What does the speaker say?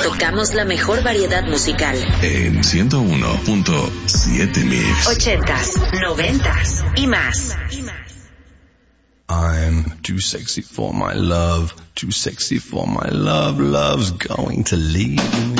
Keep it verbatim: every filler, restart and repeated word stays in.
Tocamos la mejor variedad musical. En ciento uno punto siete Mix. Ochentas, noventas y más. I'm too sexy for my love, too sexy for my love, love's going to leave me.